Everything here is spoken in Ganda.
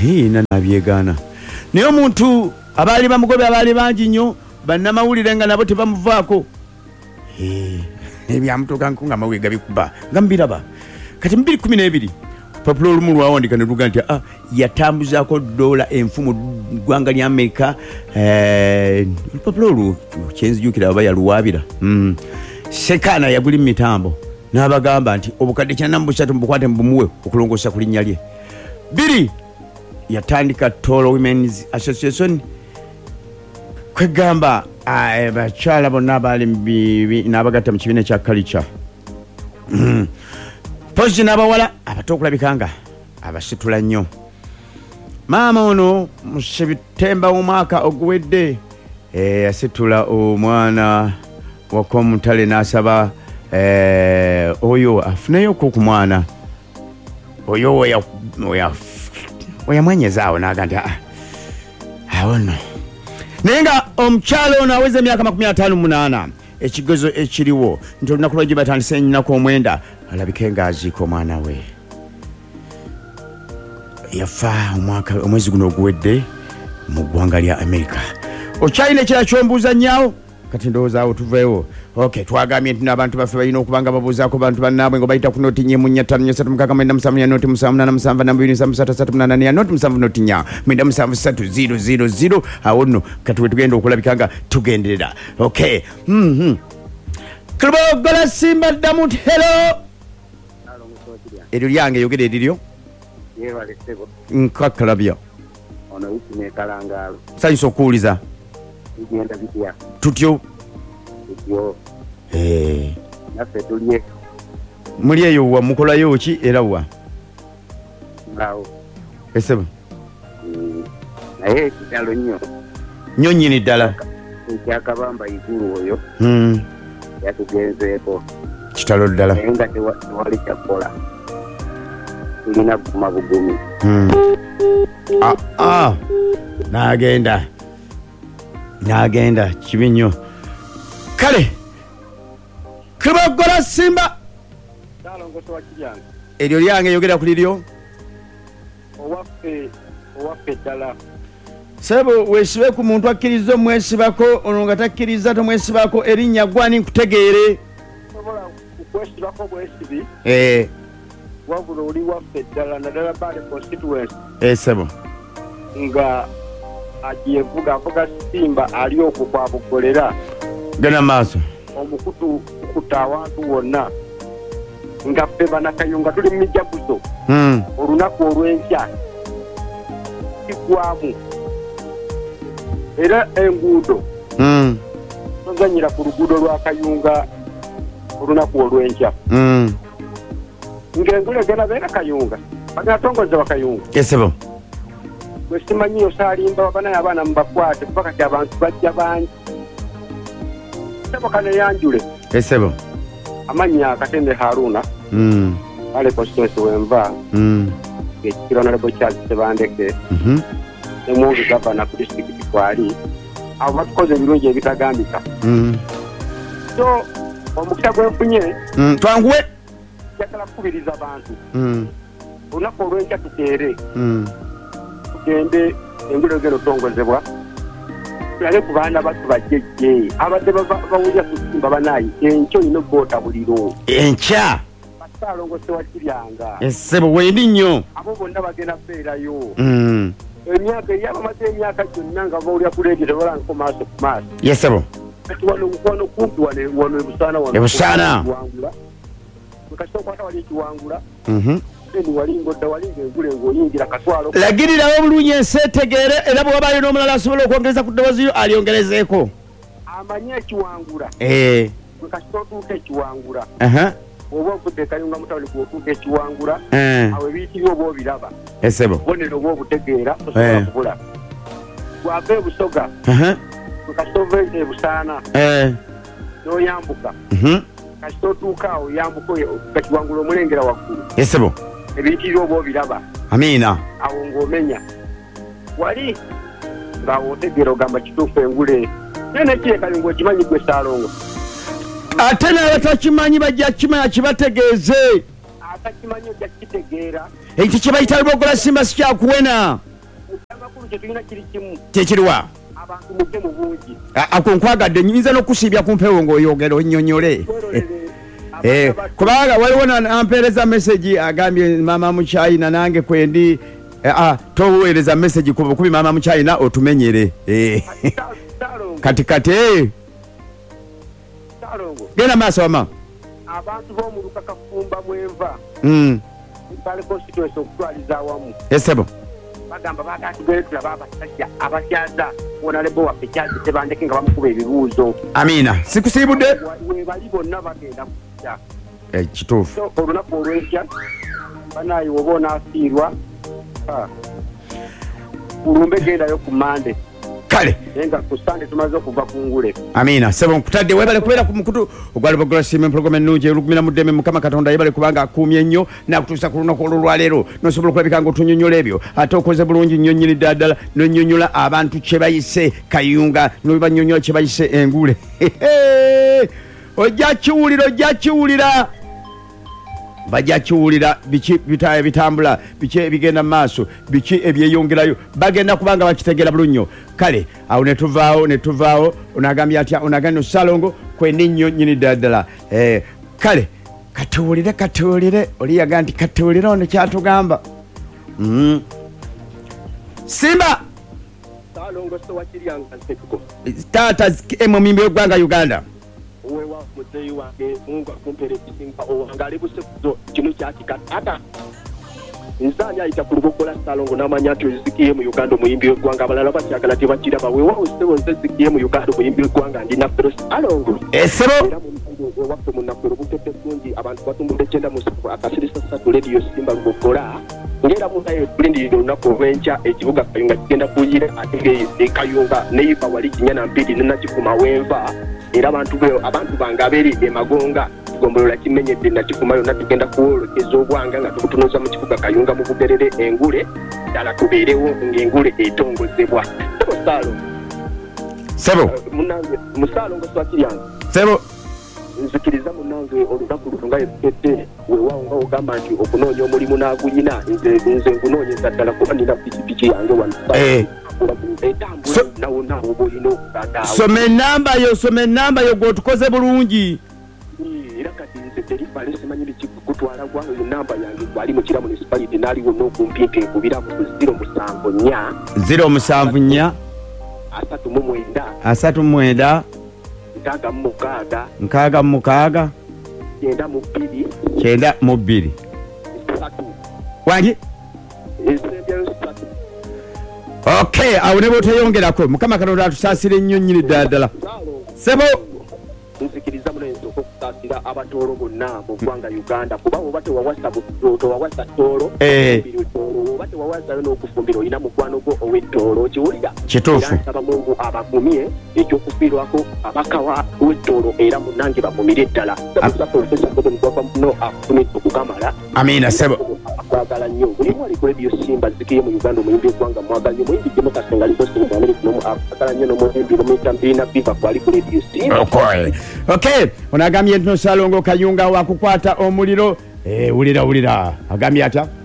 na nabyegana naye omuntu abaali bamugobe abaali bangi nnyo bannamawulire nga nabo tebamuvaako ebyamutuuka nga mawulire gabikuba nga mubiraba kati 2012 papula olumu lwawandika ne luga nti yatambuzaako dola enfu mu ggwanga lya Amerika olupapula olwo kyenzijukira aba yaluwaabira Sekana yaguli mu mitambo n'abagamba nti obukadde 43 mubukwate mbumuwe okulongoosa ku linnya lye. 2 yatandika Tolo Women's Association kwegamba bakyala bonna abaali n'abagatta mu kibiina kya Culture pozi n'abawala abato okulabikanga abasitula nnyo. Maama ono mu Septemba omwaka oguwedde yasitula omwana wakomutale n'asaba oyo afuneyo ku mwana oyo oyamwenyezaawo n'aga nti awo nno naye nga omukyalo ono aweza emyaka 58 ekigezo ekiriwo nti olunaku lwajje batandise ennyinaku omwenda alabike ng'aziika omwana we yafa omwezi guno oguwedde mu ggwanga lya Amerika. Okyalina ekira kyombuuza nnyawo kati ndowoozaawo tuveewo. Okay, twagambye nti n'abantu baffe balina okuba nga babuuzaako bantu bannaabwe nga bayita ku noti 4 noti 7 noti 7 awo nno kati wetugenda okulabika nga tugenderera. Okay. Kibogola Simba ddamu nti hello. Eryo lyange yogera eriryo nkakalabya ono wiki nekalangaalo sayinza okuwuliza bigenda bitya tutyo naffe tulye muli eyo wa mukolayo ki era wa awo esebo naye ekitalo nnyo nnyonnyini ddala ekyakabamba igulu oyo yatugenzeeko kitalo ddala naye nga tewali kyakkola tulina kuguma bugumi n'agenda kibi nnyo. Kale Kibogola Simba eryo lyange yogera ku liryo owaffe ddala sebo weesibe ku muntu akkiriza omwesibako ono nga takkiriza tomwesibako erinnya gwani nkutegeere sobola okwesibako bwesibi wabula oli waffe ddala naddala Bale constituency sebo nga ajevuga avuga Simba ali okukwabugolera gana maaso omukutu okuta awantu wonna nga ffe banakayunga tuli mu mijaguzo olunaku olw'enkya kigwamu era enguudo tozanyira ku luguudo lwa Kayunga olunaku olw'enkya ng'engulegana beera Kayunga banatongoza bakayunga esebo gwe simanyi osalimba wabanaye abaana mubakwate kuba kati abantu bajja bangi sebo kaneyanjule esebo amanya Katende Haruna ale constituency wenva ekikiro nalebo Charles Sebandeke nemuogi gavana ku district kwali abo batukoze ebirungi ebitagambika so omukisa gwenfunye twanguwe njagala kukubiriza abantu olunaku olw'enkya tukeere tugende engulo geno tongozebwa tulabe ku baana battu bajjejje abadde bawulira ku Simba banayi enkya olina ogoota buliro enkya basaalongose wakiryanga esebo wendi nnyo abo bonna bagenda kubeerayo emyaka eyabamaze emyaka gyonna nga bawulira ku leediyo tebalanko maaso ku maaso yesebo kati wano kumpi wano ebusaana ebusaana kasita okwata wali ekiwangula eni walingodda walinga engule ng'oyingira katwalo lagirirawo obulungi ensi etegeere era bwe wabaayo n'omulala asobola okwongereza ku ddoboozi yo alyongerezeeko amanye ekiwangula bwe kasita otuuka ekiwangula oba ovudde Kayunga mutawuni bw'otuuka ekiwangula awo ebiyitibwa oba obiraba esebo bubonero oba obutegeera osobola kubula bwava ebusoga bwe kasita ova ebusaana n'oyambuka kasita otuuka awo yambuka kakiwangula omulengera waggulu esebo ebiyitibwa oba obiraba amiina awo ng'omenya wali ng'awo otegeera ogamba kituufu engule naye nekiyekali ng'okimanyi gwe Saalongo ate n'abatakimanyi bajja kimanya kibategeeze atakimanyi ojja kitegeera ekyo kye bayita Kibogola Simba sikyakuwena kye tulina kiri kimu kyekiriwa abantu mujje mu bungi ako nkwagadde nyinza n'okusibya ku mpewo ng'oyogera onnyonnyole kubanga waliwo nampeereza message agambye maama mu China nange kwendi toweereza message kubi maama mu China otumenyere kati genda maaso wama abantu b'omu Lukakafumba Mwenva bali constituency okutwaliza awamu esebo bagamba bagatugere tulaba abasajja abakyaza onalebo waffe kyazi tebandeke nga bamukuba ebibuuzo amina sikusiibudde webali bonna bagenda kujja kituufu olunaku olw'enkya banayi woba onaafiirwa ulumbe gendayo ku Mande kale nga ku Sande tumaze okuva ku ngule amina sebo nkutadde webale kubeera ku mukutu ogwali bagula simu empologoma ennungi olugumira mu ddembe mukama katonda yebale kubanga akuumye ennyo n'akutuusa ku lunaku olwaleero n'osobola okulabika nga otunyonnyola ebyo ate okoze bulungi nnyo nnyini ddala n'onnyonnyola abantu kye bayise kayunga n'obanyonnyola kye bayise engule ojja kiwulira bajja kiwulira biki bitambula biki ebigenda maaso biki ebyeyongerayo bagenda kubanga bakitegeera bulunyo kale awo netuvaawo onagambye atya onagano Salongo kwendi nnyo nnyini ddala kale katuwulire oli yaga nti katuwulire ono kyatugamba Simba Salongo sowakiryanga nsetuko taata emumimbi w'eggwanga Uganda wewa muzeyi wange mungu akumpere kisinga owangale busekuzo kino kyakikata nzanya ayita ku lubogola Salongo n'amanya nti zikiye mu Uganda omuyimbi w'eggwanga abalala bakyagala tebakiraba wewa osebo nze zikiye mu Uganda omuyimbi w'eggwanga ndi naffero Salongo esebo waffe mu naffero butete bungi abantu batumbudde kyenda musanvu akasirisa ssatu radio Simba lubogola ngera munayo tulindirira olunaku olw'enkya ekibuga Kayunga kigenda kuyira ate Kayunga neyipa wali kinyana mpiri nenakikuma wenva era abantu bange aberi emagonga gombolola kimenyedde nakikumayo natugenda kuwolokeza obwanga nga tukutunuza mu kibuga Kayunga mu bugerere engule ddala tubeerewo ng'engule etongozebwa sebo munange Musalongo swakiryange sebo nzikiriza munange olunaku luno nga yekete weewaawo nga ogamba nti okunoonya omulimu n'aguyina nze ngunoonyeza ddala kuba nina pikipiki yange wano etambula oba olina okugagaawo soma ennamba yo gwotukoze bulungi era kati nze terifale simanyi bikikutwala gwayo ennamba yange gwali mu Kira municipality naaliwo n'okumpimpa enkubiraku ku 074 39 36 92 wangi okay awo ne bwoteyongerako mukama katonda atusaasire ennyo nnyini ddala sebo nzikiriza muno ensooka okusaasira abatoolo bonna mu ggwanga Uganda kuba oba tewawasa toolo oba tewawasayo n'okufumbira olina mukwano gwo ow'ettoolo okiwulira kituufu nsaba Mungu abavumye ekyokufiirwako abakawa w'ettoolo era munange bavumire ddala sabuza Profesa Gordon Gwava muno afunidde okukamala amina sebo akwagala nnyo buli wali ku radio Simba zikiye mu Uganda omuyimbi w'eggwanga mwaganye omuyimbi Democracy nga lizo Simba America akwagala nnyo n'omuyimbi Lomita Mbina Viva kwali ku radio Simba okay onagambye nti Salongo Kayunga wakukwata omuliro wulira agambye atya